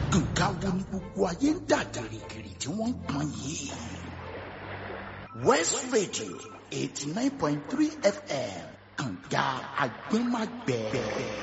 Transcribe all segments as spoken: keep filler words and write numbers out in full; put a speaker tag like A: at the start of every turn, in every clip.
A: nǹkan wo ni gbogbo ayé ń dà gìrìgìrì tí wọ́n ń pọn yìí. West Radio eighty nine point three F M kànga agbẹ́magbẹ́.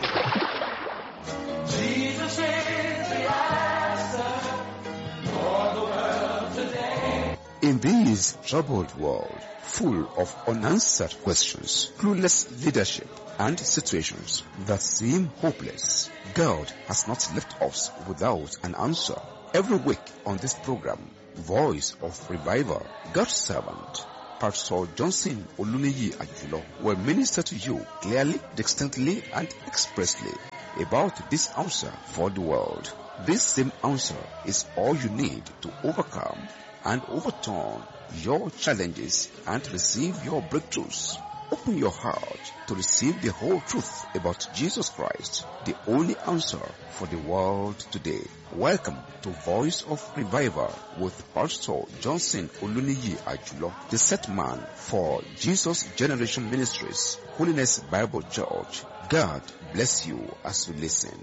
B: Jesus is the answer for the world today.
C: In this troubled world, full of unanswered questions, clueless leadership, and situations that seem hopeless, God has not left us without an answer. Every week on this program, Voice of Revival, God's servant, Pastor Johnson Oluniyi Ajulo, will minister to you clearly, distinctly, and expressly about this answer for the world. This same answer is all you need to overcome and overturn your challenges and receive your breakthroughs. Open your heart to receive the whole truth about Jesus Christ, the only answer for the world today. Welcome to Voice of Revival with Pastor Johnson Oluniyi Ajulo, the set man for Jesus Generation Ministries, Holiness Bible Church. God bless you as you listen.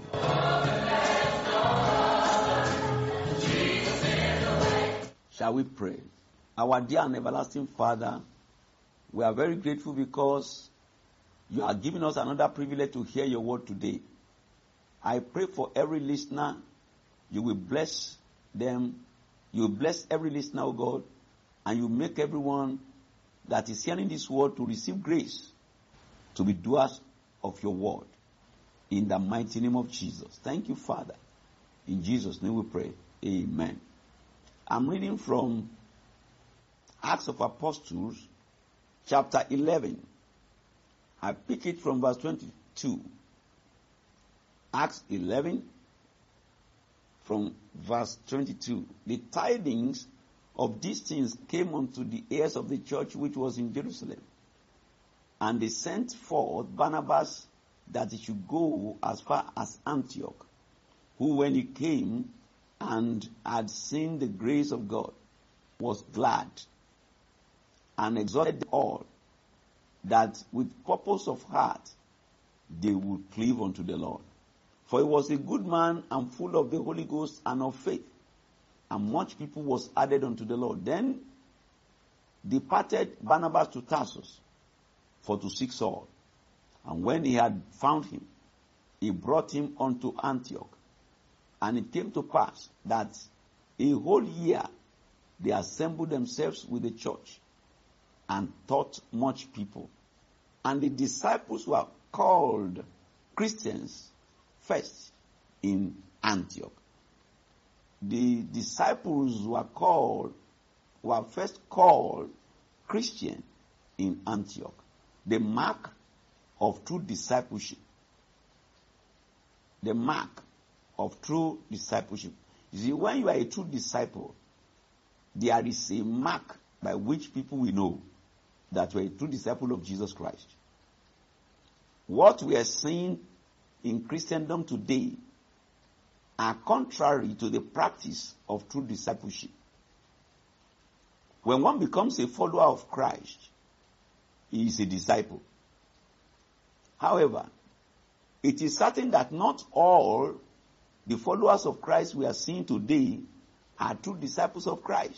D: Shall we pray? Our dear and everlasting Father, we are very grateful because you are giving us another privilege to hear your word today. I pray for every listener, you will bless them, you will bless every listener, O God, and you make everyone that is hearing this word to receive grace, to be doers of your word. In the mighty name of Jesus. Thank you, Father. In Jesus' name we pray. Amen. I'm reading from Acts of Apostles, chapter eleven. I pick it from verse twenty-two. Acts eleven, from verse twenty-two. The tidings of these things came unto the ears of the church which was in Jerusalem. And they sent forth Barnabas that he should go as far as Antioch, who when he came and had seen the grace of God, was glad, and exhorted all that with purpose of heart they would cleave unto the Lord. For he was a good man and full of the Holy Ghost and of faith, and much people was added unto the Lord. Then departed Barnabas to Tarsus for to seek Saul. And when he had found him, he brought him unto Antioch. And it came to pass that a whole year they assembled themselves with the church and taught much people. And the disciples were called Christians first in Antioch. The disciples were called, were first called Christian in Antioch. The mark of true discipleship. The mark of true discipleship. You see, when you are a true disciple, there is a mark by which people will know that you are a true disciple of Jesus Christ. What we are seeing in Christendom today are contrary to the practice of true discipleship. When one becomes a follower of Christ, he is a disciple. However, it is certain that not all the followers of Christ we are seeing today are true disciples of Christ.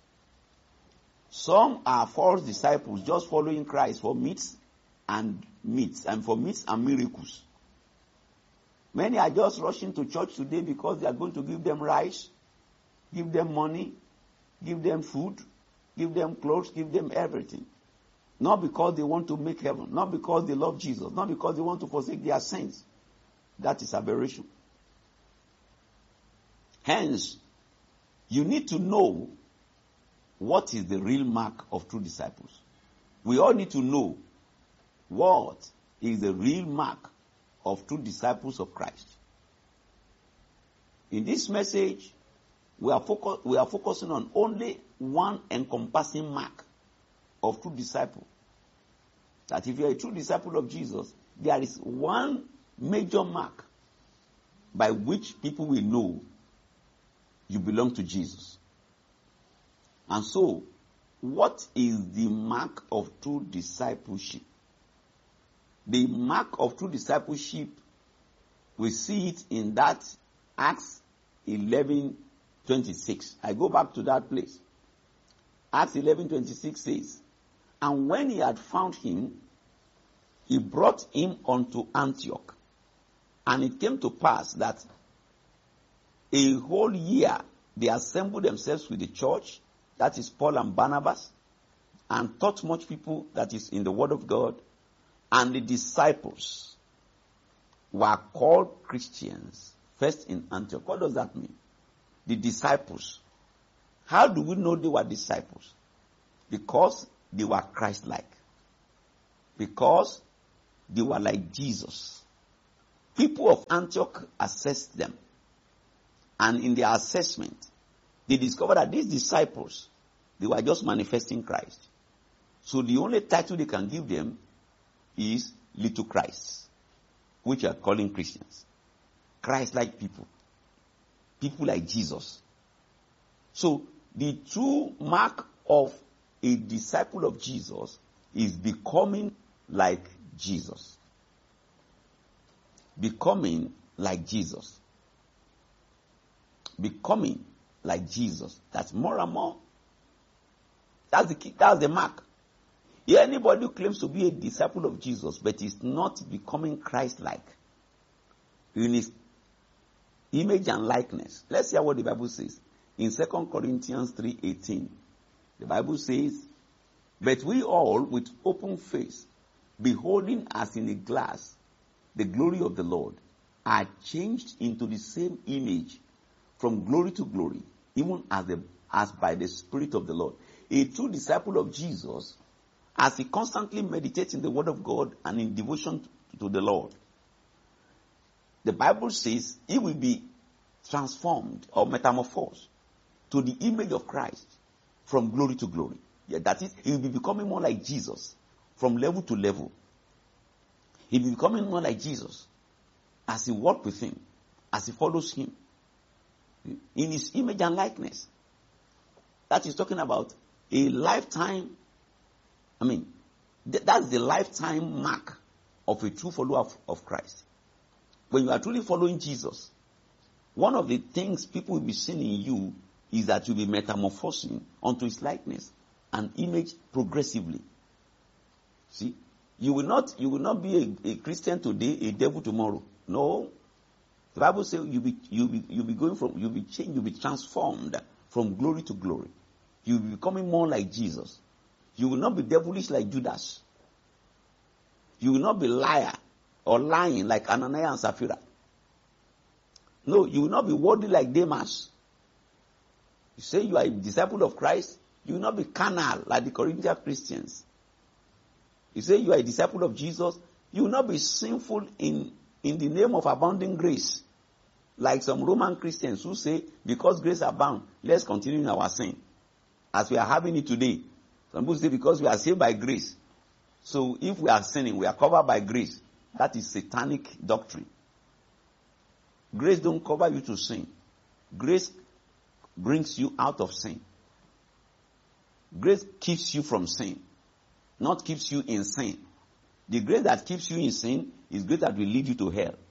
D: Some are false disciples just following Christ for meats and meats and for meats and miracles. Many are just rushing to church today because they are going to give them rice, give them money, give them food, give them clothes, give them everything. Not because they want to make heaven, not because they love Jesus, not because they want to forsake their sins. That is aberration. Hence, you need to know what is the real mark of true disciples. We all need to know what is the real mark of true disciples of Christ. In this message, we are, focus, we are focusing on only one encompassing mark of true disciple. That if you are a true disciple of Jesus, there is one major mark by which people will know you belong to Jesus. And so, what is the mark of true discipleship? The mark of true discipleship, we see it in that Acts eleven twenty-six. I go back to that place. Acts eleven twenty-six says, and when he had found him, he brought him unto Antioch. And it came to pass that a whole year they assembled themselves with the church, that is Paul and Barnabas, and taught much people that is in the word of God. And the disciples were called Christians first in Antioch. What does that mean? The disciples. How do we know they were disciples? Because they were Christ-like. Because they were like Jesus. People of Antioch assessed them. And in their assessment, they discovered that these disciples, they were just manifesting Christ. So the only title they can give them is little Christ, which are calling Christians. Christ-like people. People like Jesus. So the true mark of a disciple of Jesus is becoming like Jesus. Becoming like Jesus. Becoming like Jesus. That's more and more. That's the key, that's the mark. If anybody who claims to be a disciple of Jesus but is not becoming Christ-like in his image and likeness. Let's hear what the Bible says. In Second Corinthians three eighteen, the Bible says, but we all with open face, beholding as in a glass the glory of the Lord, are changed into the same image from glory to glory, even as, the, as by the Spirit of the Lord. A true disciple of Jesus, as he constantly meditates in the Word of God and in devotion to the Lord, the Bible says he will be transformed or metamorphosed to the image of Christ from glory to glory. Yeah, that is, he will be becoming more like Jesus from level to level. He will be becoming more like Jesus as he walks with him, as he follows him in his image and likeness. That is talking about a lifetime. I mean, th- that's the lifetime mark of a true follower of, of Christ. When you are truly following Jesus, one of the things people will be seeing in you is that you'll be metamorphosing onto his likeness and image progressively. See, you will not you will not be a, a Christian today, a devil tomorrow. No. The Bible says you'll be you'll be you'll be going from you'll be changed, you'll be transformed from glory to glory. You'll be becoming more like Jesus. You will not be devilish like Judas. You will not be liar or lying like Ananias and Sapphira. No, you will not be worldly like Demas. You say you are a disciple of Christ, you will not be carnal like the Corinthian Christians. You say you are a disciple of Jesus, you will not be sinful in, in the name of abounding grace. Like some Roman Christians who say, because grace abounds, let's continue in our sin. As we are having it today. Some people say because we are saved by grace. So if we are sinning, we are covered by grace. That is satanic doctrine. Grace don't cover you to sin. Grace brings you out of sin. Grace keeps you from sin, not keeps you in sin. The grace that keeps you in sin is grace that will lead you to hell.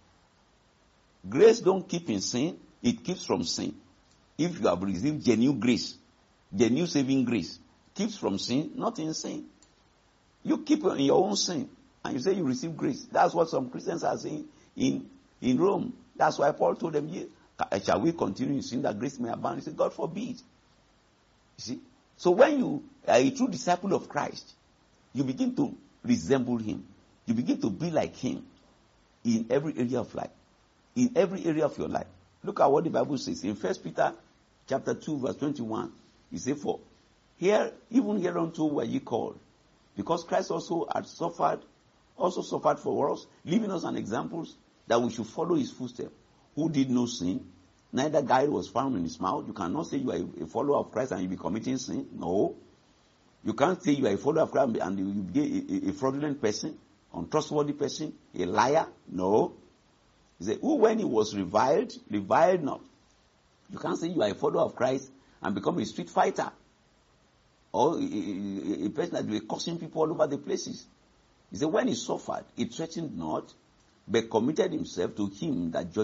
D: Grace don't keep in sin, it keeps from sin. If you have received genuine grace, genuine saving grace, keeps from sin, not in sin. You keep in your own sin, and you say you receive grace. That's what some Christians are saying in, in Rome. That's why Paul told them, yeah, shall we continue in sin that grace may abound? He said, God forbid. You see? So when you are a true disciple of Christ, you begin to resemble him. You begin to be like him in every area of life. In every area of your life. Look at what the Bible says. In First Peter chapter two, verse twenty-one, he says, for here, even hereunto were ye called, because Christ also had suffered, also suffered for us, leaving us an example that we should follow his footsteps, who did no sin, neither guile was found in his mouth. You cannot say you are a follower of Christ and you be committing sin. No. You can't say you are a follower of Christ and you be a, a fraudulent person, untrustworthy person, a liar. No. He said, who when he was reviled, reviled not. You can't say you are a follower of Christ and become a street fighter. Or a, a, a person that will be cursing people all over the places. He said, when he suffered, he threatened not, but committed himself to him that judgeth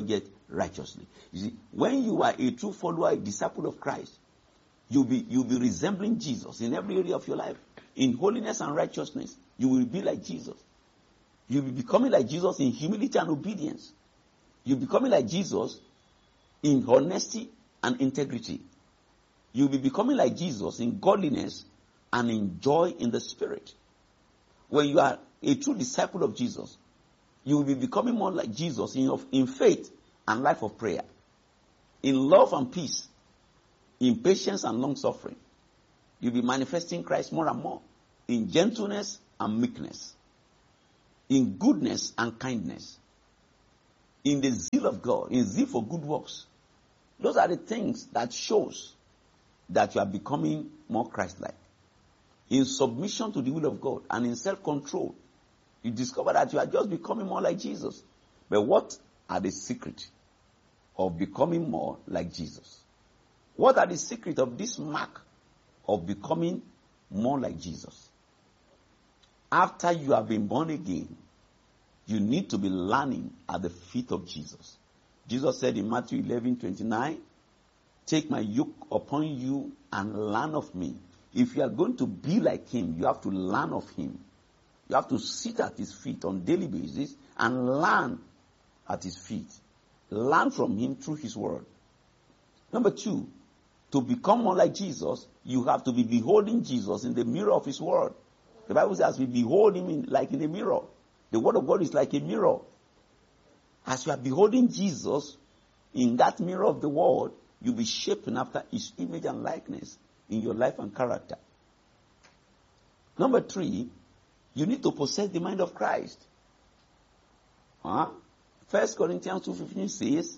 D: righteously. You see, when you are a true follower, a disciple of Christ, you'll be, you'll be resembling Jesus in every area of your life. In holiness and righteousness, you will be like Jesus. You'll be becoming like Jesus in humility and obedience. You'll be becoming like Jesus in honesty and integrity. You'll be becoming like Jesus in godliness and in joy in the Spirit. When you are a true disciple of Jesus, you will be becoming more like Jesus in, of, in faith and life of prayer, in love and peace, in patience and long suffering. You'll be manifesting Christ more and more in gentleness and meekness, in goodness and kindness, in the zeal of God, in zeal for good works. Those are the things that shows that you are becoming more Christ-like. In submission to the will of God and in self-control, you discover that you are just becoming more like Jesus. But what are the secrets of becoming more like Jesus? What are the secrets of this mark of becoming more like Jesus? After you have been born again, you need to be learning at the feet of Jesus. Jesus said in Matthew eleven twenty-nine, take my yoke upon you and learn of me. If you are going to be like him, you have to learn of him. You have to sit at his feet on a daily basis and learn at his feet. Learn from him through his word. Number two, to become more like Jesus, you have to be beholding Jesus in the mirror of his word. The Bible says we behold him in, like in a mirror. The word of God is like a mirror. As you are beholding Jesus in that mirror of the word, you'll be shaping after his image and likeness in your life and character. Number three, you need to possess the mind of Christ. Huh? First Corinthians two fifteen says,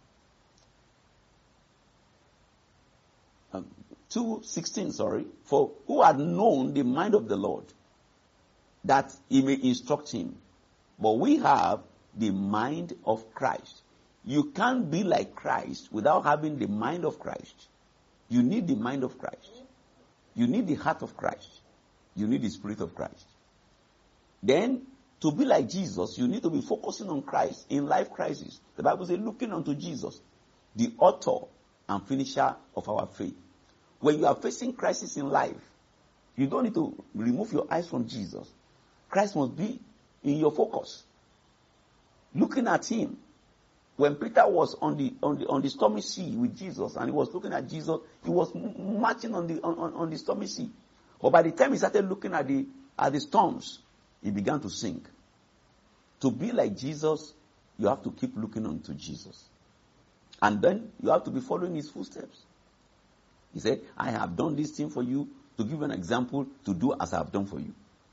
D: um, two sixteen, sorry, for who had known the mind of the Lord, that he may instruct him. But we have the mind of Christ. You can't be like Christ without having the mind of Christ. You need the mind of Christ. You need the heart of Christ. You need the spirit of Christ. Then, to be like Jesus, you need to be focusing on Christ in life crisis. The Bible says, looking unto Jesus, the author and finisher of our faith. When you are facing crisis in life, you don't need to remove your eyes from Jesus. Christ must be in your focus. Looking at him. When Peter was on the on the on the stormy sea with Jesus and he was looking at Jesus, he was marching on the on, on the stormy sea. But by the time he started looking at the at the storms, he began to sink. To be like Jesus, you have to keep looking unto Jesus. And then you have to be following his footsteps. He said, I have done this thing for you to give you an example to do as I have done for you.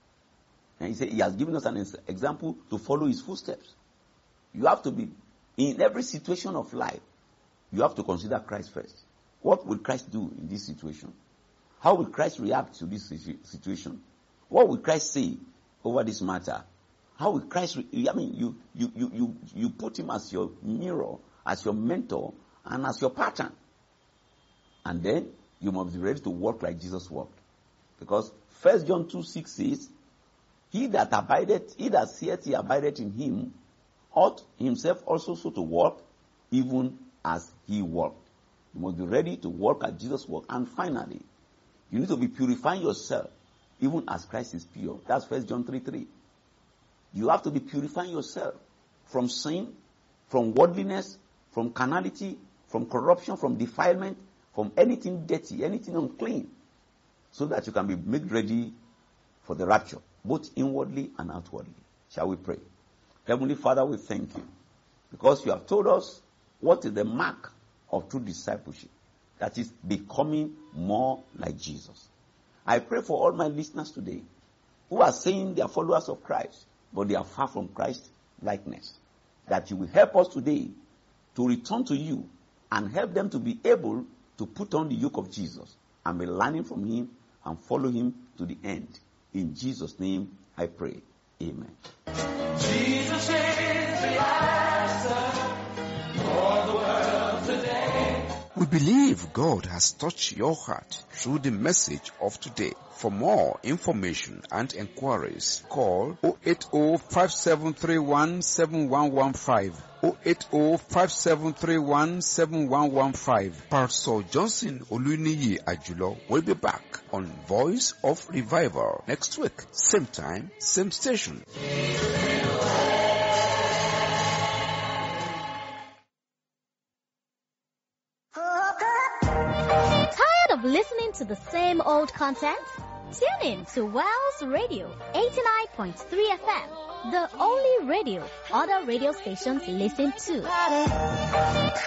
D: And he said, he has given us an example to follow his footsteps. You have to be, in every situation of life, you have to consider Christ first. What will Christ do in this situation? How will Christ react to this situation? What will Christ say over this matter? How will Christ, re- I mean, you, you, you, you, you put him as your mirror, as your mentor, and as your pattern. And then, you must be ready to walk like Jesus walked. Because First John two six says, He that abideth, he that seeth he abideth in him, ought himself also so to walk, even as he walked. You must be ready to walk as Jesus walked. And finally, you need to be purifying yourself, even as Christ is pure. That's First John three three. You have to be purifying yourself from sin, from worldliness, from carnality, from corruption, from defilement, from anything dirty, anything unclean, so that you can be made ready for the rapture, both inwardly and outwardly. Shall we pray? Heavenly Father, we thank you because you have told us what is the mark of true discipleship. That is becoming more like Jesus. I pray for all my listeners today who are saying they are followers of Christ, but they are far from Christ's likeness. That you will help us today to return to you and help them to be able to put on the yoke of Jesus and be learning from him and follow him to the end. In Jesus' name I pray. Amen.
B: Jesus is the answer for the world today.
C: We believe God has touched your heart through the message of today. For more information and inquiries, call zero eight zero, five seven three one, seven one one five, zero eight zero, five seven three one, seven one one five. Pastor Johnson Oluniyi Ajulo will be back on Voice of Revival next week, same time, same station.
E: Tired of listening to the same old content? Tune in to Wells Radio eighty-nine point three F M, the only radio other radio stations listen to.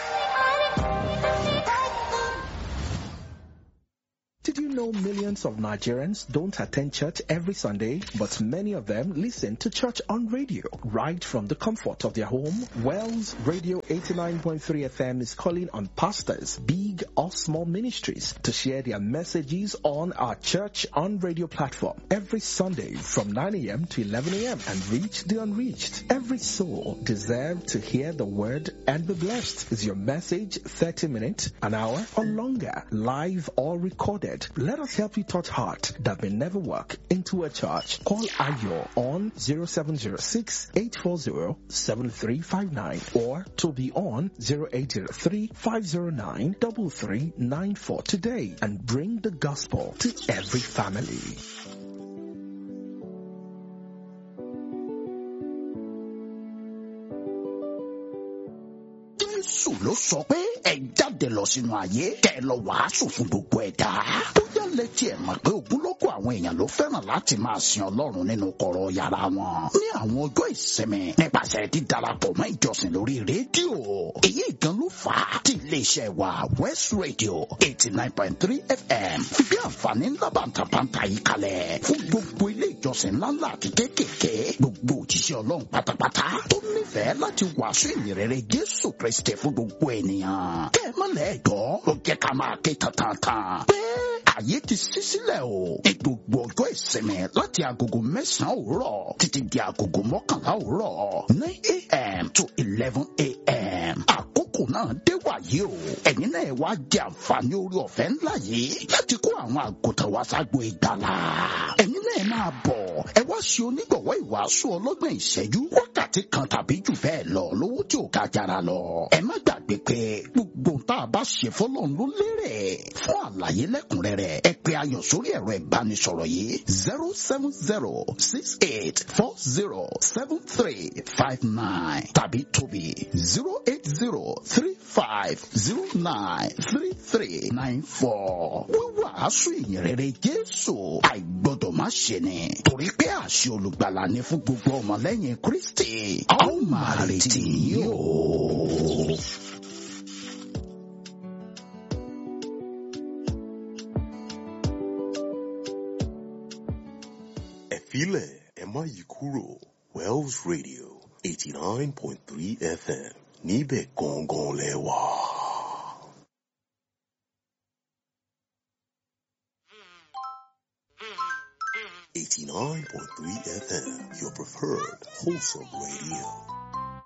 F: Did you know millions of Nigerians don't attend church every Sunday, but many of them listen to church on radio right from the comfort of their home? Wells Radio eighty-nine point three F M is calling on pastors, big or small ministries, to share their messages on our church on radio platform every Sunday from nine a.m. to eleven a.m. and reach the unreached. Every soul deserves to hear the word and be blessed. Is your message thirty minutes, an hour, or longer, live or recorded? Let us help you touch heart that may never walk into a church. Call Ayo on zero seven zero six, eight four zero, seven three five nine or Toby on zero eight zero three, five zero nine, three three nine four today and bring the gospel to every family.
A: Jésù ló sọ pé ẹ jáde lọ sínú ayé kẹ́ lọ wàásù fún gbogbo ẹ̀dá. Bóyá lẹ́tí ẹ̀ mọ̀ pé ogunlọ́gọ̀ àwọn èèyàn ló fẹ́ràn láti máa sin Ọlọ́run nínú kọ̀rọ̀ yàrá wọn. Ní àwọn ọjọ́ ìsinmi nípasẹ̀ dídarapọ̀ mọ́ ìjọsìn lórí rédíò. Èyí gan ló fà á tí iléeṣẹ́ wa West Radio eighty nine point three F M fi bí àǹfààní ńlá bàǹtàbàǹtà yìí kalẹ̀ fún gbogbo ilé ìjọsìn ńláńlá àti kéékèèké. Gbogbo òjíṣẹ́ Ọlọ́run pátápátá tó nífẹ̀ẹ́ láti wàásù ìyìnrere Jésù Kristi fún gbogbo ènìyàn. Kẹ́ ẹ má lẹ́ẹ̀gbọ́ ló jẹ́ ká máa ké tantan pé ààyè ti ṣí sílẹ̀ o. Ní gbogbo ọjọ́ ìsinmi láti agogo mẹ́sàn-án òwúrọ̀ títí di agogo mọ́kànlá òwúrọ̀ nine a.m. to eleven a.m. Àkókò náà dé wàyí o. Ẹ̀yin náà wá jẹ àǹfààní orí ọ̀fẹ́ ńlá yìí láti kó àwọn àgùntàn wá ságbo ìgbàlà. Ẹ̀yin náà máa bọ̀ ẹ wá ṣe onígbọ̀wọ́ ìwàásù ọlọ́gbọ̀n ìṣẹ́jú wákàtí kan tàbí jù bẹ́ẹ̀ lọ lówó tí ò ká jara lọ. Ẹ má gbàgbé pé gbogbo tá a bá ṣe fọ́lọ́run ló lérè. Fún àlàyé lẹ́kùnrẹ́rẹ́ ẹ pè Ayọ̀ sórí ẹ̀rọ ìbánisọ̀rọ̀ yìí zero seven zero six eight four zero seven three five nine tàbí Tóbi zero eight zero three five zero nine three three nine four. Wíwàásù ìyìnrere Jésù àìgbọ́dọ̀ má ṣe ni torí pé àṣẹ olùgbàlà ni fún gbogbo ọmọlẹ́yìn Kristi. A ó máa retí yín o.
G: Ẹ̀fílẹ̀ ẹ má yí kúrò Wells Radio eighty nine point three F M níbẹ̀ gangan lẹ wà. eighty nine point three F M, your preferred wholesome radio.